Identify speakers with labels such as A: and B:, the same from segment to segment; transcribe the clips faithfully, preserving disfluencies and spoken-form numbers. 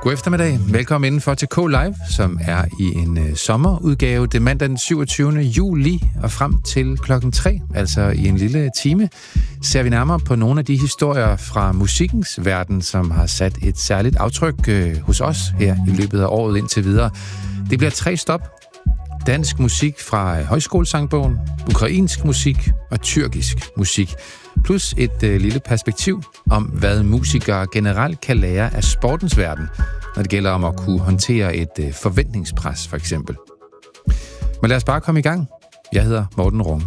A: God eftermiddag. Velkommen indenfor til K Live, som er i en øh, sommerudgave. Det er mandag den syvogtyvende juli og frem til klokken tre, altså i en lille time, ser vi nærmere på nogle af de historier fra musikkens verden, som har sat et særligt aftryk øh, hos os her i løbet af året indtil videre. Det bliver tre stop. Dansk musik fra Højskolesangbogen, ukrainsk musik og tyrkisk musik. Plus et øh, lille perspektiv om, hvad musikere generelt kan lære af sportens verden, når det gælder om at kunne håndtere et øh, forventningspres, for eksempel. Men lad os bare komme i gang. Jeg hedder Morten Runge.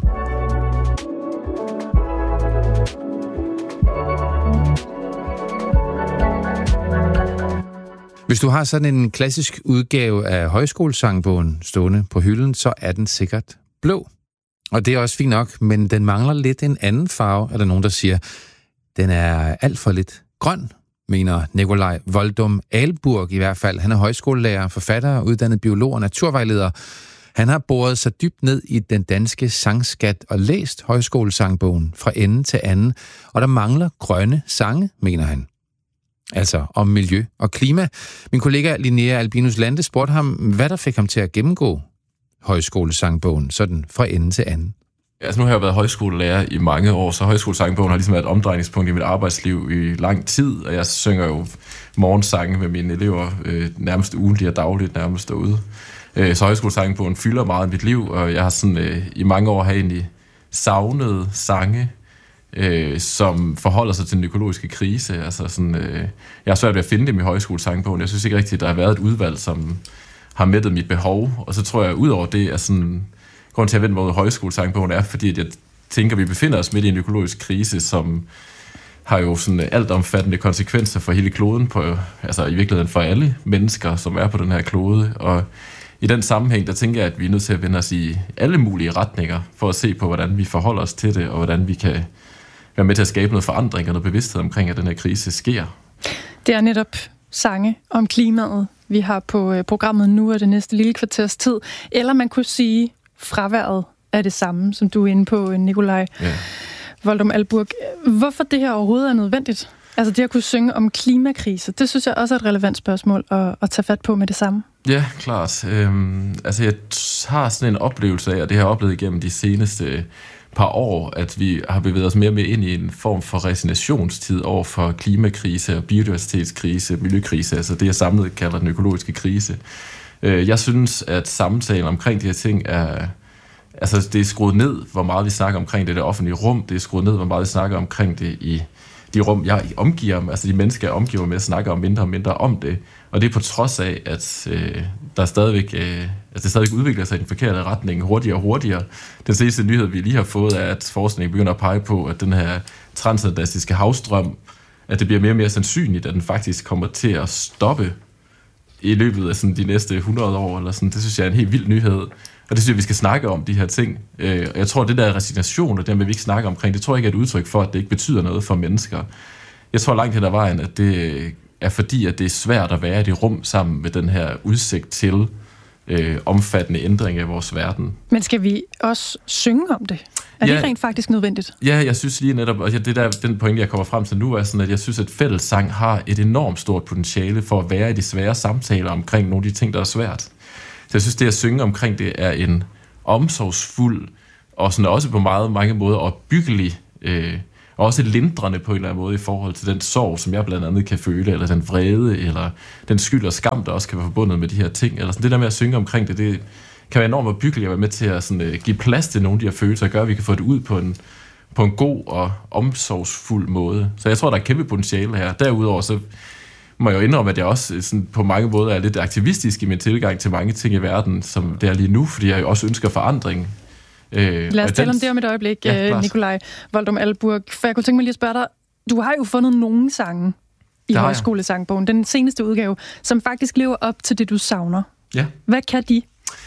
A: Hvis du har sådan en klassisk udgave af Højskolesangbogen stående på hylden, så er den sikkert blå. Og det er også fint nok, men den mangler lidt en anden farve, er der nogen, der siger. Den er alt for lidt grøn, mener Nikolaj Voldum Alburg i hvert fald. Han er højskolelærer, forfatter, uddannet biolog og naturvejleder. Han har boret sig dybt ned i den danske sangskat og læst Højskolesangbogen fra ende til anden. Og der mangler grønne sange, mener han. Altså om miljø og klima. Min kollega Linnea Albinus Lande spurgte ham, hvad der fik ham til at gennemgå Højskolesangbogen, sådan fra ende til anden.
B: Altså nu har jeg været højskolelærer i mange år, så Højskolesangbogen har ligesom været et omdrejningspunkt i mit arbejdsliv i lang tid, og jeg synger jo morgensange med mine elever øh, nærmest ugentligt og dagligt nærmest derude. Øh, så Højskolesangbogen fylder meget i mit liv, og jeg har sådan øh, i mange år har egentlig savnet sange, øh, som forholder sig til den økologiske krise. Altså sådan, øh, jeg har svært ved at finde dem i Højskolesangbogen. Jeg synes ikke rigtigt, at der har været et udvalg, som har mættet mit behov, og så tror jeg, at udover det er sådan, grund til at vende mod Højskolesangbogen er, fordi at jeg tænker, at vi befinder os midt i en økologisk krise, som har jo sådan altomfattende konsekvenser for hele kloden, på, altså i virkeligheden for alle mennesker, som er på den her klode, og i den sammenhæng, der tænker jeg, at vi er nødt til at vende os i alle mulige retninger, for at se på, hvordan vi forholder os til det, og hvordan vi kan være med til at skabe noget forandring og noget bevidsthed omkring, at den her krise sker.
C: Det er netop sange om klimaet, vi har på programmet nu og det næste lille kvarters tid. Eller man kunne sige, fraværet er det samme, som du er inde på, Nikolaj ja. Voldum Alburg. Hvorfor det her overhovedet er nødvendigt? Altså det at kunne synge om klimakrise, det synes jeg også er et relevant spørgsmål at, at tage fat på med det samme.
B: Ja, klart. Øhm, altså jeg har sådan en oplevelse af, og det har jeg oplevet igennem de seneste par år, at vi har bevæget os mere og mere ind i en form for resignationstid over for klimakrise og biodiversitetskrise, miljøkrise, altså det jeg samlet kalder den økologiske krise. Jeg synes, at samtalen omkring de her ting er, altså det er skruet ned, hvor meget vi snakker omkring det i det offentlige rum, det er skruet ned, hvor meget vi snakker omkring det i de rum, jeg omgiver mig, altså de mennesker, jeg omgiver med, snakker om mindre og mindre om det, og det er på trods af, at øh, der stadigvæk, øh, altså det stadigvæk udvikler sig i den forkerte retning hurtigere og hurtigere. Den seneste nyhed, vi lige har fået, er, at forskningen begynder at pege på, at den her transatlantiske havstrøm, at det bliver mere og mere sandsynligt, at den faktisk kommer til at stoppe i løbet af sådan de næste hundrede år, eller sådan. Det synes jeg er en helt vild nyhed. Og det synes jeg, vi skal snakke om, de her ting. Og jeg tror, at det der resignation, og det med, vi ikke snakker omkring, det tror jeg ikke er et udtryk for, at det ikke betyder noget for mennesker. Jeg tror langt hen ad vejen, at det er fordi, at det er svært at være i det rum sammen med den her udsigt til øh, omfattende ændring af vores verden.
C: Men skal vi også synge om det? Er ja, det rent faktisk nødvendigt?
B: Ja, jeg synes lige netop, og det der, den pointe, jeg kommer frem til nu, er sådan, at jeg synes, at fællessang har et enormt stort potentiale for at være i de svære samtaler omkring nogle af de ting, der er svært. Så jeg synes, det at synge omkring det er en omsorgsfuld, og sådan også på meget mange måder opbyggelig, øh, og også lindrende på en eller anden måde i forhold til den sorg, som jeg blandt andet kan føle, eller den vrede, eller den skyld og skam, der også kan være forbundet med de her ting. Eller sådan. Det der med at synge omkring det, det kan være enormt opbyggeligt at være med til at sådan, uh, give plads til nogle af de her følelser, og gøre, at vi kan få det ud på en, på en god og omsorgsfuld måde. Så jeg tror, der er kæmpe potentiale her. Derudover så må jeg jo indrømme, at jeg også sådan, på mange måder er lidt aktivistisk i min tilgang til mange ting i verden, som det er lige nu, fordi jeg jo også ønsker forandring.
C: Øh, Lad os tale om det om et øjeblik, ja, Nikolaj Voldum Alburg. For jeg kunne tænke mig lige at spørge dig, du har jo fundet nogle sange i Højskolesangbogen, den seneste udgave, som faktisk lever op til det, du savner.
B: Ja.
C: Hvad kan de?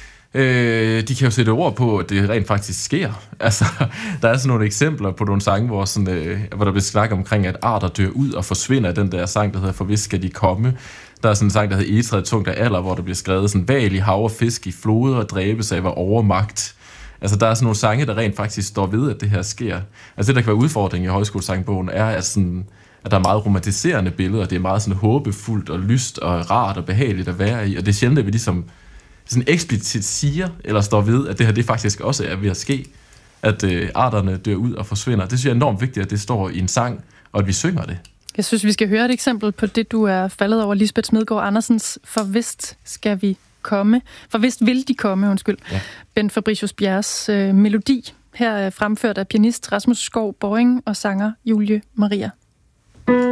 B: Øh, de kan jo sætte ord på, at det rent faktisk sker. Altså, der er sådan nogle eksempler på nogle sange, hvor, sådan, øh, hvor der bliver snakket omkring, at arter dør ud og forsvinder. Den der sang, der hedder For hvis skal de komme. Der er sådan en sang, der hedder Egetræet tungt af alder, hvor der bliver skrevet sådan, val i hav og fisk i floder og dræbes af var overmagt. Altså, der er sådan nogle sange, der rent faktisk står ved, at det her sker. Altså, det, der kan være udfordringen i Højskolesangbogen, er, at, sådan, at der er meget romantiserende billeder, det er meget sådan håbefuldt og lyst og rart og behageligt at være i, og det er sjældent, at vi ligesom sådan eksplicit siger, eller står ved, at det her det faktisk også er ved at ske, at øh, arterne dør ud og forsvinder. Det synes jeg er enormt vigtigt, at det står i en sang, og at vi synger det. Jeg
C: synes, vi skal høre et eksempel på det, du er faldet over, Lisbeth Smedgaard Andersens For vist skal vi komme. For vist vil de komme, undskyld. Ja. Bent Fabricius Bjerres øh, melodi, her fremført af pianist Rasmus Skov Boring og sanger Julie Maria